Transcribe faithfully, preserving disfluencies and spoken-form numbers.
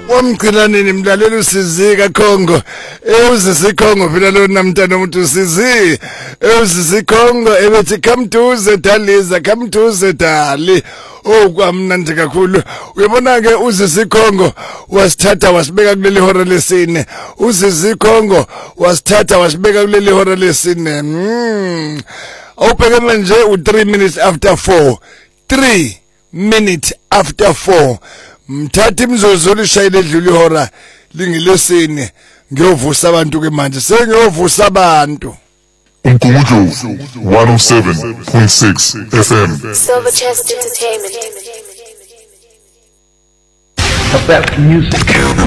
Wamgcinanini mlaleli usizika Kongo ewuzisi Kongo phela lo namntana umuntu usizi ewuzisi Kongo ebethi come to the Daliza come to the Dali oh kwamnandi kakhulu uyabona ke uzisi Kongo wasithatha wasibeka kuleli hora lesine uzisi Kongo wasithatha wasibeka kuleli hora lesine mm awubheke manje u three minutes after four three minutes after four mthathi imzozo lishayile edlula ihora lingilesine ngiyovusa abantu ke manje sengiyovusa abantu Umkhumbulo one oh seven point six F M Silver Chest Entertainment. About music.